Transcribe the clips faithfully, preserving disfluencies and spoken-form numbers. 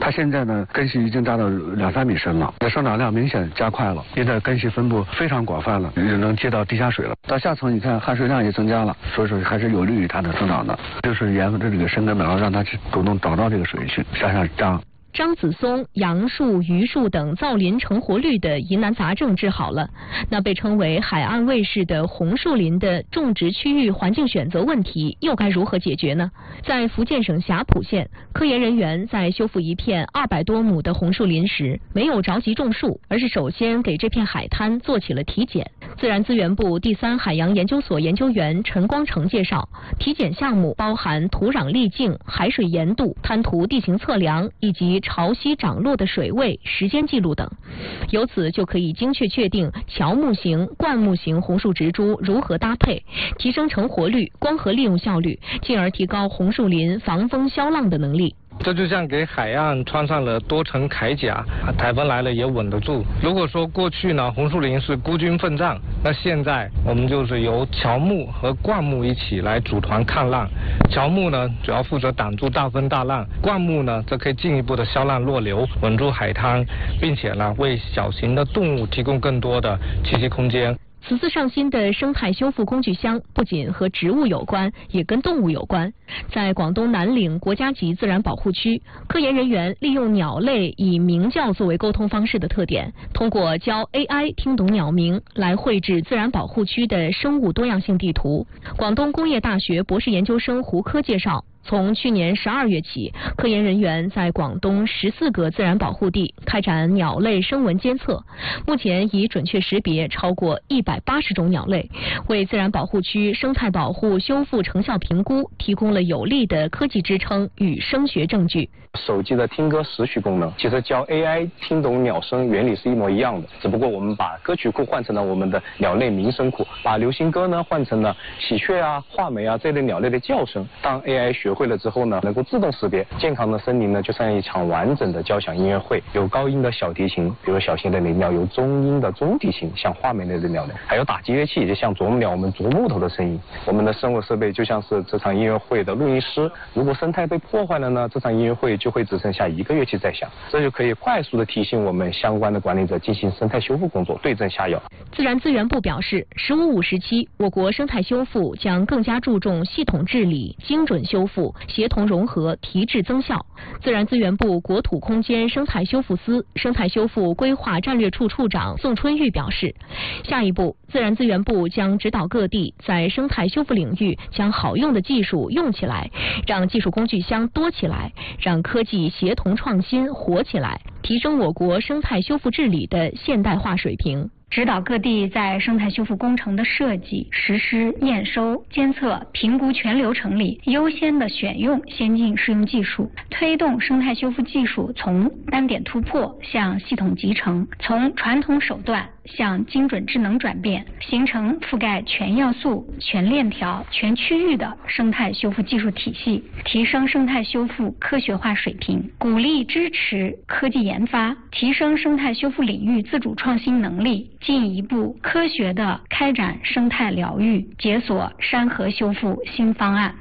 它现在呢根系已经达到两三米深了，生长量明显加快了，现在根系分布非常广泛了，也能接到地下水了。到下层你看含水量也增加了，所以说还是有利于它的生长的。就是沿着这个深根苗让它去主动找到这个水去向下张。 樟子松、杨树、榆树等造林成活率的疑难杂症治好了，那被称为海岸卫士的红树林的种植区域环境选择问题又该如何解决呢？在福建省霞浦县，科研人员在修复一片二百多亩的红树林时，没有着急种树，而是首先给这片海滩做起了体检。自然资源部第三海洋研究所研究员陈光成介绍，体检项目包含土壤粒径、海水盐度、滩涂地形测量以及潮汐涨落的水位、时间记录等，由此就可以精确确定乔木型、灌木型红树植株如何搭配，提升成活率、光合利用效率，进而提高红树林防风消浪的能力。 这就像给海岸穿上了多层铠甲，台风来了也稳得住。如果说过去呢，红树林是孤军奋战，那现在我们就是由乔木和灌木一起来组团抗浪。乔木呢，主要负责挡住大风大浪；灌木呢，则可以进一步的消浪弱流，稳住海滩，并且呢，为小型的动物提供更多的栖息空间。 此次上新的生态修复工具箱不仅和植物有关，也跟动物有关。在广东南岭国家级自然保护区，科研人员利用鸟类以鸣叫作为沟通方式的特点，通过教 A I 听懂鸟鸣来绘制自然保护区的生物多样性地图。广东工业大学博士研究生胡科介绍，从去年十二月起，科研人员在广东十四个自然保护地开展鸟类声纹监测，目前已准确识别超过一百八十种鸟类，为自然保护区生态保护修复成效评估提供了有力的科技支撑与声学证据。 手机的听歌识曲功能，其实教 A I 听懂鸟声原理是一模一样的，只不过我们把歌曲库换成了我们的鸟类鸣声库，把流行歌呢换成了喜鹊啊、画眉啊这类鸟类的叫声。当 A I 学会了之后呢，能够自动识别健康的森林呢，就像一场完整的交响音乐会，有高音的小提琴，比如小型的雷鸟；有中音的中提琴，像画眉类的鸟类；还有打击乐器，就像啄木鸟我们啄木头的声音。我们的生物设备就像是这场音乐会的录音师，如果生态被破坏了呢，这场音乐会就会只剩下一个乐器在响，这就可以快速的提醒我们相关的管理者进行生态修复工作，对症下药。 自然资源部表示，十五五时期，我国生态修复将更加注重系统治理、精准修复、协同融合、提质增效。自然资源部国土空间生态修复司生态修复规划战略处处长宋春玉表示，下一步，自然资源部将指导各地在生态修复领域将好用的技术用起来，让技术工具箱多起来，让科技协同创新活起来，提升我国生态修复治理的现代化水平。 指导各地在生态修复工程的设计、实施、验收、监测、评估全流程里优先的选用先进适用技术，推动生态修复技术从单点突破向系统集成，从传统手段向精准智能转变，形成覆盖全要素、全链条、全区域的生态修复技术体系，提升生态修复科学化水平，鼓励支持科技研发，提升生态修复领域自主创新能力，进一步科学地开展生态疗愈，解锁山河修复新方案。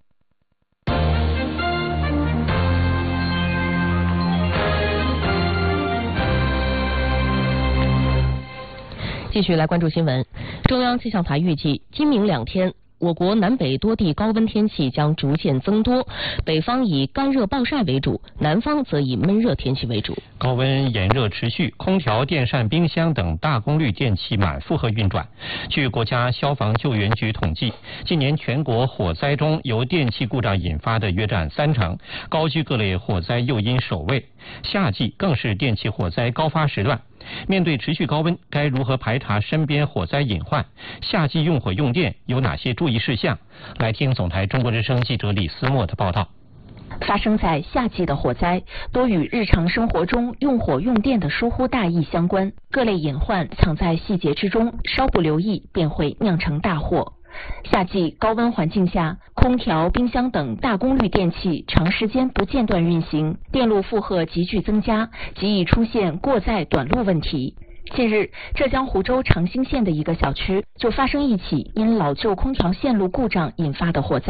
继续来关注新闻。中央气象台预计，今明两天，我国南北多地高温天气将逐渐增多，北方以干热暴晒为主，南方则以闷热天气为主。 高温炎热持续，空调、电扇、冰箱等大功率电器满负荷运转。据国家消防救援局统计，今年全国火灾中由电器故障引发的约占三成，高居各类火灾诱因首位。夏季更是电器火灾高发时段。面对持续高温，该如何排查身边火灾隐患？夏季用火用电有哪些注意事项？来听总台中国之声记者李思墨的报道。 发生在夏季的火灾多与日常生活中用火用电的疏忽大意相关，各类隐患藏在细节之中，稍不留意便会酿成大祸。夏季高温环境下，空调、冰箱等大功率电器长时间不间断运行，电路负荷急剧增加，极易出现过载短路问题。近日，浙江湖州长兴县的一个小区就发生一起因老旧空调线路故障引发的火灾。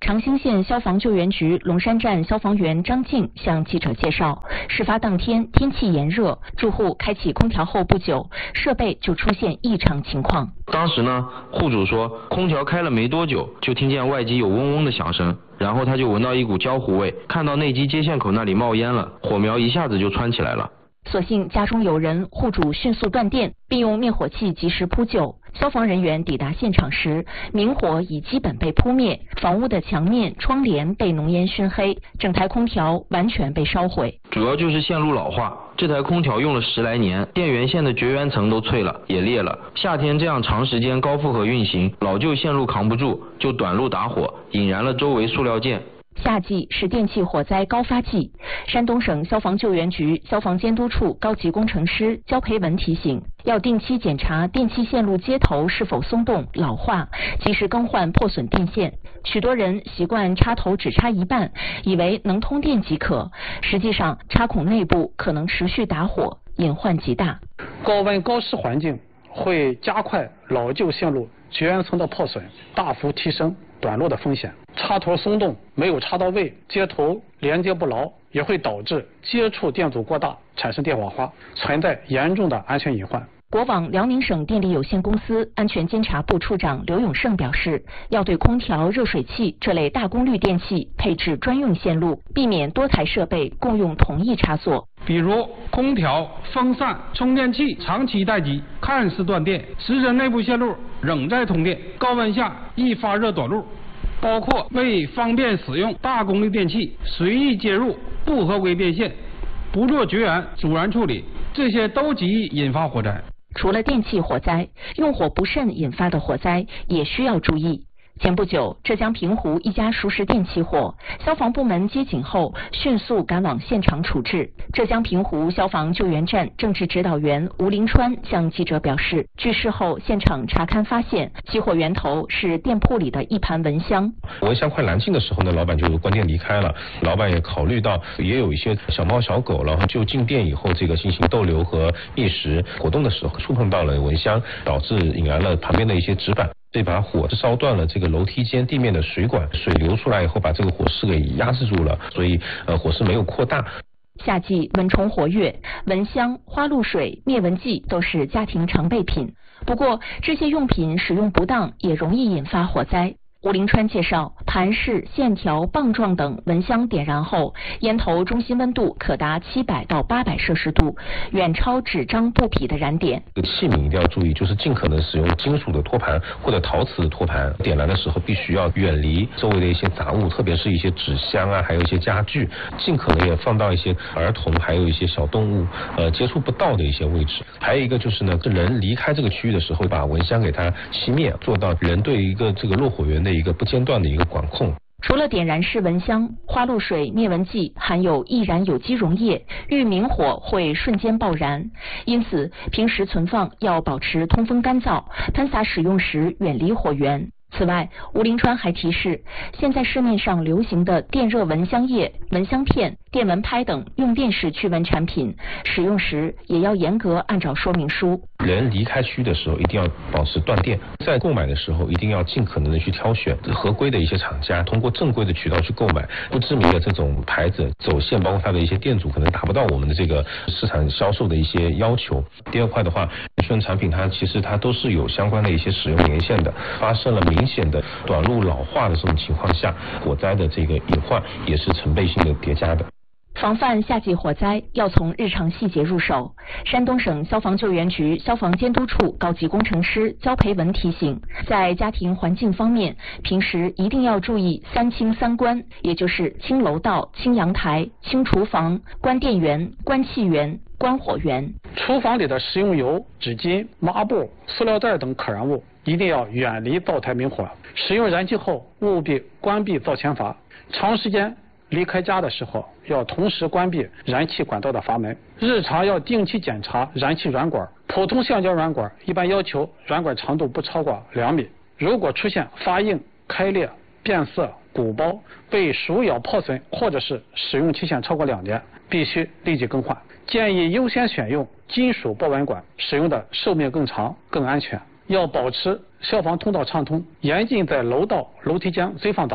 长兴县消防救援局龙山站消防员张静向记者介绍，事发当天天气炎热，住户开启空调后不久，设备就出现异常情况。 当时呢，户主说空调开了没多久，就听见外机有嗡嗡的响声，然后他就闻到一股焦糊味，看到内机接线口那里冒烟了，火苗一下子就窜起来了。 所幸家中有人，户主迅速断电，并用灭火器及时扑救。消防人员抵达现场时，明火已基本被扑灭，房屋的墙面、窗帘被浓烟熏黑，整台空调完全被烧毁。 主要就是线路老化，这台空调用了十来年，电源线的绝缘层都脆了，也裂了。夏天这样长时间高负荷运行，老旧线路扛不住，就短路打火，引燃了周围塑料件。 夏季是电气火灾高发季，山东省消防救援局消防监督处高级工程师焦培文提醒，要定期检查电气线路接头是否松动、老化，及时更换破损电线。许多人习惯插头只插一半，以为能通电即可，实际上插孔内部可能持续打火，隐患极大。 高温高湿环境会加快老旧线路绝缘层的破损，大幅提升短路的风险。插头松动没有插到位，接头连接不牢，也会导致接触电阻过大，产生电火花，存在严重的安全隐患。 国网辽宁省电力有限公司安全监察部处长刘永胜表示，要对空调、热水器这类大功率电器配置专用线路，避免多台设备共用同一插座。 比如空调、风扇、充电器长期待机，看似断电，实则内部线路仍在通电，高温下易发热短路。包括为方便使用大功率电器随意接入不合规电线，不做绝缘阻燃处理，这些都极易引发火灾。 除了电气火灾，用火不慎引发的火灾也需要注意。前不久，浙江平湖一家熟食店起火，消防部门接警后迅速赶往现场处置。浙江平湖消防救援站政治指导员吴林川向记者表示，据事后现场查勘发现，起火源头是店铺里的一盘蚊香。 蚊香快燃尽的时候呢，老板就关店离开了。老板也考虑到也有一些小猫小狗，然后就进店以后这个进行逗留和觅食活动的时候，触碰到了蚊香，导致引燃了旁边的一些纸板。这把火是烧断了这个楼梯间地面的水管，水流出来以后把这个火势给压制住了，所以呃火势没有扩大。 夏季蚊虫活跃，蚊香、花露水、灭蚊剂都是家庭常备品。不过这些用品使用不当也容易引发火灾。吴林川介绍，盘式、线条、棒状等蚊香点燃后，烟头中心温度可达七百到八百摄氏度，远超纸张、布匹的燃点。 器皿一定要注意，就是尽可能使用金属的托盘或者陶瓷的托盘。点燃的时候必须要远离周围的一些杂物，特别是一些纸箱啊，还有一些家具，尽可能也放到一些儿童还有一些小动物呃接触不到的一些位置。还有一个就是呢，人离开这个区域的时候，把蚊香给它熄灭，做到人对一个这个落火源的一个不间断的一个管控。 除了点燃式蚊香，花露水、灭蚊剂含有易燃有机溶液，遇明火会瞬间爆燃，因此平时存放要保持通风干燥，喷洒使用时远离火源。此外，吴林川还提示，现在市面上流行的电热蚊香液、蚊香片、电蚊拍等用电式驱蚊产品，使用时也要严格按照说明书。 人离开区的时候一定要保持断电，在购买的时候一定要尽可能的去挑选合规的一些厂家，通过正规的渠道去购买，不知名的这种牌子走线，包括它的一些电阻可能达不到我们的这个市场销售的一些要求。第二块的话，驱蚊产品它其实它都是有相关的一些使用年限的，发生了明显的短路老化的这种情况下，火灾的这个隐患也是成倍性的叠加的。 防范夏季火灾要从日常细节入手。山东省消防救援局消防监督处高级工程师焦培文提醒，在家庭环境方面，平时一定要注意三清三关，也就是清楼道、清阳台、清厨房、关电源、关气源、关火源。 厨房里的食用油、纸巾、抹布、塑料袋等可燃物一定要远离灶台明火。使用燃气后务必关闭灶前阀，长时间离开家的时候要同时关闭燃气管道的阀门。日常要定期检查燃气软管，普通橡胶软管一般要求软管长度不超过两米，如果出现发硬、开裂、变色、鼓包、被鼠咬破损，或者是使用期限超过两年，必须立即更换。建议优先选用金属波纹管，使用的寿命更长、更安全。要保持消防通道畅通，严禁在楼道、楼梯间堆放杂物。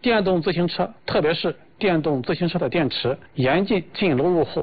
电动自行车，特别是电动自行车的电池，严禁进楼入户